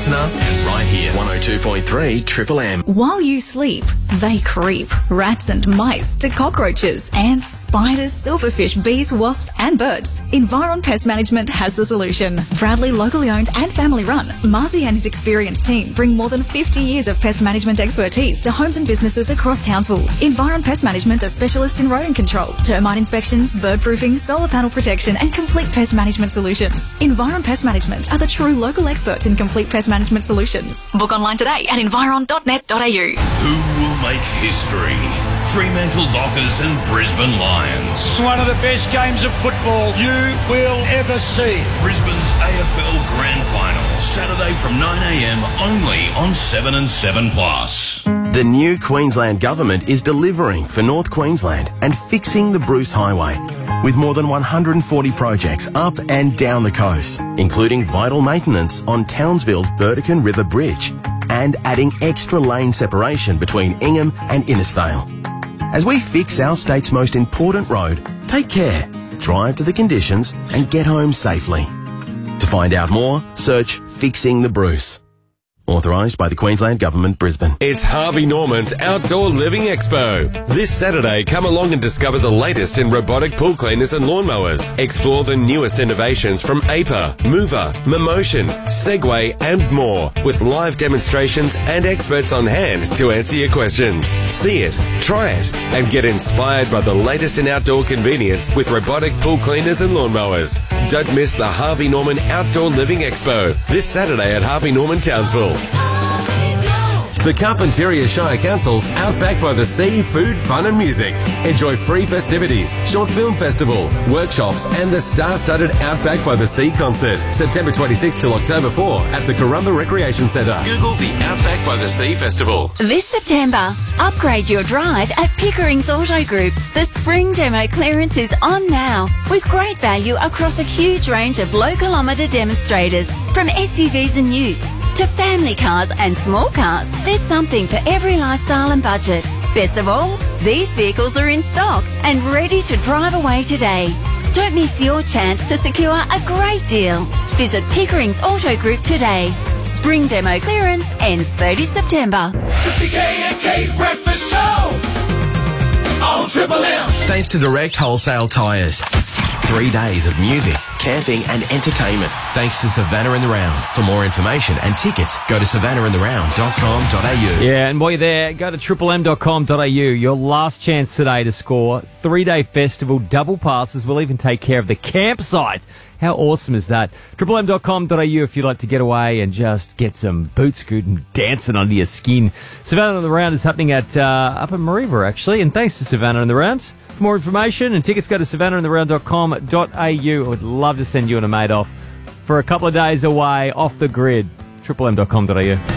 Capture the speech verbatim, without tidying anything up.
listener and right here. one oh two point three Triple M. While you sleep, they creep. Rats and mice to cockroaches, ants, spiders, silverfish, bees, wasps and birds. Environ Pest Management has the solution. Proudly locally owned and family run, Marzi and his experienced team bring more than fifty years of pest management expertise to homes and businesses across Townsville. Environ Pest Management are specialists in rodent control, termite inspections, bird proofing, solar panel protection and complete pest management solutions. Environ Pest Management are the true local experts in complete pest management solutions. Book online today at environ dot net dot a u. Who will make history? Fremantle Dockers and Brisbane Lions. One of the best games of football you will ever see. Brisbane's A F L Grand Final, Saturday from nine a m only on seven and seven plus. The new Queensland Government is delivering for North Queensland and fixing the Bruce Highway with more than one hundred forty projects up and down the coast, including vital maintenance on Townsville's Burdekin River Bridge and adding extra lane separation between Ingham and Innisfail. As we fix our state's most important road, take care, drive to the conditions and get home safely. To find out more, search Fixing the Bruce. Authorised by the Queensland Government, Brisbane. It's Harvey Norman's Outdoor Living Expo. This Saturday, come along and discover the latest in robotic pool cleaners and lawnmowers. Explore the newest innovations from A P A, Mover, Memotion, Segway and more, with live demonstrations and experts on hand to answer your questions. See it, try it, and get inspired by the latest in outdoor convenience with robotic pool cleaners and lawnmowers. Don't miss the Harvey Norman Outdoor Living Expo this Saturday at Harvey Norman, Townsville. The Carpentaria Shire Council's Outback by the Sea Food, Fun and Music. Enjoy free festivities, short film festival, workshops and the star-studded Outback by the Sea concert. September twenty-sixth till October fourth at the Corumba Recreation Centre. Google the Outback by the Sea Festival. This September, upgrade your drive at Pickering's Auto Group. The spring demo clearance is on now with great value across a huge range of low kilometre demonstrators. From S U Vs and utes to family cars and small cars, there's something for every lifestyle and budget. Best of all, these vehicles are in stock and ready to drive away today. Don't miss your chance to secure a great deal. Visit Pickering's Auto Group today. Spring demo clearance ends thirtieth September. The C K and K Breakfast Show on Triple M. Thanks to Direct Wholesale Tyres. Three days of music, camping and entertainment. Thanks to Savannah in the Round. For more information and tickets, go to savannah in the round dot com dot a u. Yeah, and while you're there, go to triple m dot com dot a u. Your last chance today to score three-day festival double passes. We'll even take care of the campsite. How awesome is that? triple m dot com dot a u if you'd like to get away and just get some boot scooting dancing under your skin. Savannah in the Round is happening at uh, up in Mareeba, actually, and thanks to Savannah in the Round. For more information and tickets, go to savannah in the round dot com dot a u. I would love to send you and a mate off for a couple of days away off the grid. triple m dot com dot a u.